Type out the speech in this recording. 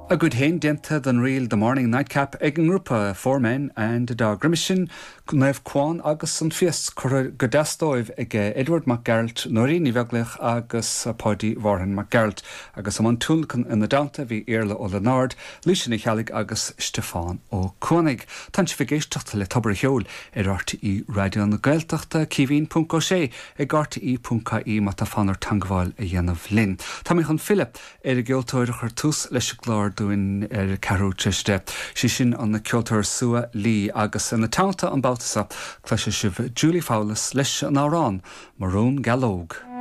A good hen denta than real the morning nightcap egin grúpa 4 men and a dog remission naibh Quan agus an fios godastoibh ag Edward McGarrett norí ní bheaglach agus Paddy Warren McGarrett agus am an túncan in na danta bhí Éarla ó Lenard Lucian Chalig agus Stefan ó Cónig Tá si bhgéisteachta le tabar heol RTí radio na Gaeltachta cíhín.co ag RTí.caí mat a fanar tangháil a dhéanamh linn. Tá mé chun Philip a geoltóir chuir tús leis glár doin carú triste. Si sin an na ceoltóir sua lí agus in na tánta an bátasa cléise sibh Julie Fowlis leis an árán Maroon Galóg.